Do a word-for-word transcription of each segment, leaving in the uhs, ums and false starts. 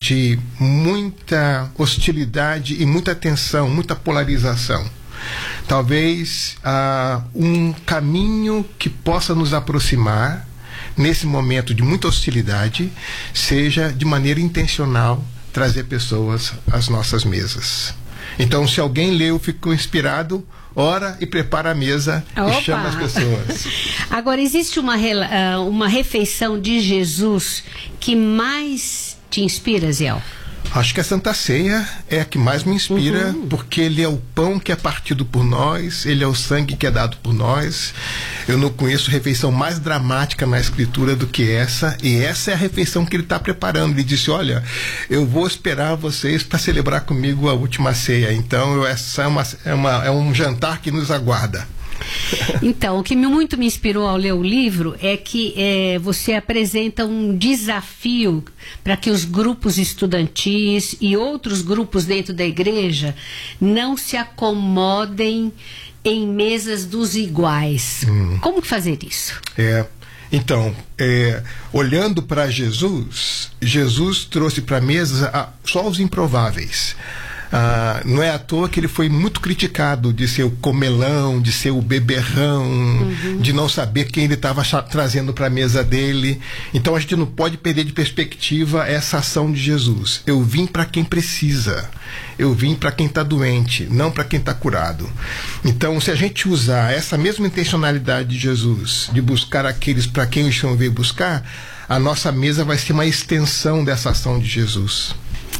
de muita hostilidade e muita tensão, muita polarização. Talvez ah, um caminho que possa nos aproximar nesse momento de muita hostilidade seja, de maneira intencional, trazer pessoas às nossas mesas. Então, se alguém leu, ficou inspirado, ora e prepara a mesa. Opa. E chama as pessoas. Agora, existe uma, uma refeição de Jesus que mais te inspira, Ziel? Acho que a Santa Ceia é a que mais me inspira, uhum. porque ele é o pão que é partido por nós, ele é o sangue que é dado por nós. Eu não conheço refeição mais dramática na Escritura do que essa, e essa é a refeição que ele está preparando. Ele disse, olha, eu vou esperar vocês para celebrar comigo a última ceia. Então, essa é, uma, é, uma, é um jantar que nos aguarda. Então, o que muito me inspirou ao ler o livro é que é, você apresenta um desafio para que os grupos estudantis e outros grupos dentro da igreja não se acomodem em mesas dos iguais. Hum. Como fazer isso? É, então, é, olhando para Jesus, Jesus trouxe para a mesa a, só os improváveis. Ah, não é à toa que ele foi muito criticado de ser o comelão, de ser o beberrão, uhum. de não saber quem ele estava trazendo para a mesa dele. Então a gente não pode perder de perspectiva essa ação de Jesus. Eu vim para quem precisa, eu vim para quem está doente, não para quem está curado. Então, se a gente usar essa mesma intencionalidade de Jesus, de buscar aqueles para quem o Senhor veio buscar, a nossa mesa vai ser uma extensão dessa ação de Jesus.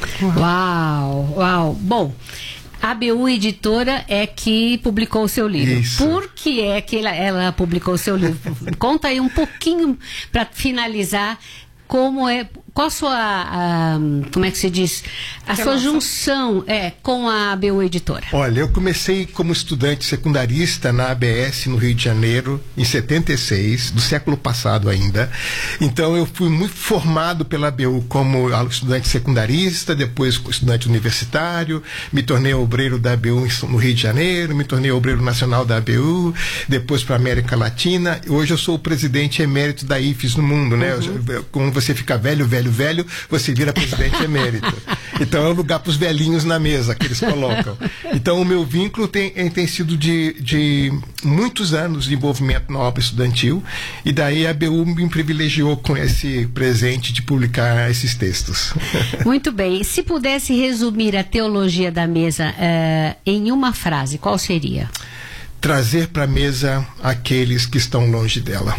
Uau, uau. Bom, a A B U Editora é que publicou o seu livro. Isso. Por que é que ela, ela publicou o seu livro? Conta aí um pouquinho para finalizar como é, qual a sua, a, como é que se diz, a que sua nossa... junção é, com a A B U Editora. Olha, eu comecei como estudante secundarista na A B S no Rio de Janeiro em setenta e seis, do século passado ainda. Então eu fui muito formado pela A B U como estudante secundarista, depois estudante universitário, me tornei obreiro da A B U no Rio de Janeiro, me tornei obreiro nacional da A B U, depois para a América Latina. Hoje eu sou o presidente emérito da I F E S no mundo, né? Uhum. Como você fica velho, velho, velho, você vira presidente emérito. Então é um lugar para os velhinhos na mesa que eles colocam. Então o meu vínculo tem, tem sido de, de muitos anos de envolvimento na obra estudantil, e daí a A B U me privilegiou com esse presente de publicar esses textos. Muito bem. Se pudesse resumir a teologia da mesa uh, em uma frase, qual seria? Trazer para a mesa aqueles que estão longe dela.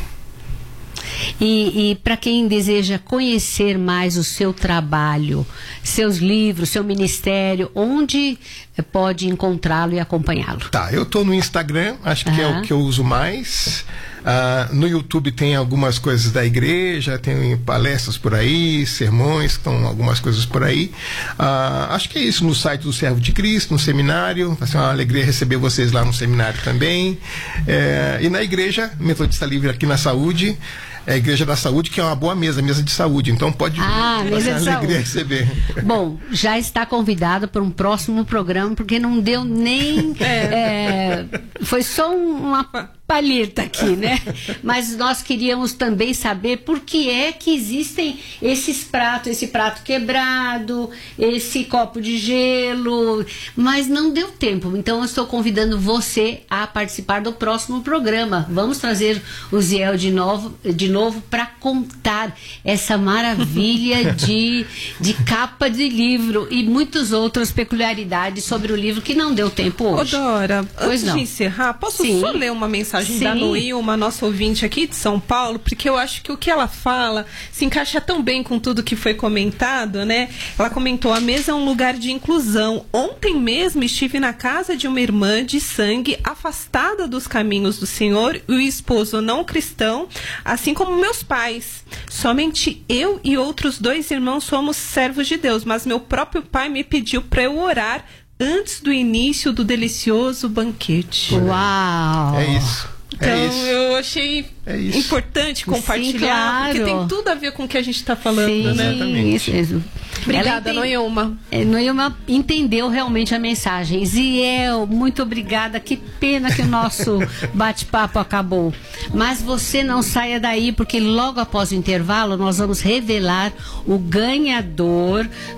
E, e para quem deseja conhecer mais o seu trabalho, seus livros, seu ministério, onde pode encontrá-lo e acompanhá-lo? Tá, eu estou no Instagram, acho que uhum. é o que eu uso mais. Uh, no YouTube tem algumas coisas da igreja, tem palestras por aí, sermões, estão algumas coisas por aí. Uh, acho que é isso, no site do Servo de Cristo, no seminário. Vai ser uma alegria receber vocês lá no seminário também. Uh, e na igreja Metodista Livre aqui na Saúde, é a Igreja da Saúde, que é uma boa mesa, mesa de saúde. Então pode ah, vir, mesa é uma alegria receber. Bom, já está convidado para um próximo programa, porque não deu nem... é. É, foi só uma palheta aqui, né? Mas nós queríamos também saber por que é que existem esses pratos, esse prato quebrado, esse copo de gelo, mas não deu tempo. Então eu estou convidando você a participar do próximo programa. Vamos trazer o Ziel de novo, de novo para contar essa maravilha de, de capa de livro e muitas outras peculiaridades sobre o livro que não deu tempo hoje. Ô Dora, pois antes não. de encerrar, posso Sim. só ler uma mensagem Sim. da Noí, uma nossa ouvinte aqui de São Paulo, porque eu acho que o que ela fala se encaixa tão bem com tudo que foi comentado, né? Ela comentou: a mesa é um lugar de inclusão. Ontem mesmo estive na casa de uma irmã de sangue afastada dos caminhos do Senhor e o esposo não cristão, assim como meus pais. Somente eu e outros dois irmãos somos servos de Deus, mas meu próprio pai me pediu para eu orar antes do início do delicioso banquete. Uau! É isso. Então, é isso. eu achei é importante compartilhar, Sim, claro. porque tem tudo a ver com o que a gente está falando, Sim, né? Exatamente. Isso mesmo. Obrigada, Ela enten... Noelma. É, Noelma entendeu realmente a mensagem. Ziel, muito obrigada. Que pena que o nosso bate-papo acabou. Mas você não saia daí, porque logo após o intervalo nós vamos revelar o ganhador